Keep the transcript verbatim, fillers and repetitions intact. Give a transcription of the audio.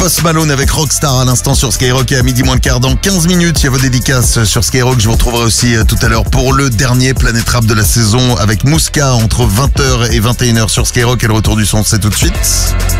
Post Malone avec Rockstar à l'instant sur Skyrock et à midi moins le quart. Dans quinze minutes, il y a vos dédicaces sur Skyrock. Je vous retrouverai aussi tout à l'heure pour le dernier Planète Rap de la saison avec Mouska entre vingt heures et vingt et une heures sur Skyrock. Et le retour du son, c'est tout de suite.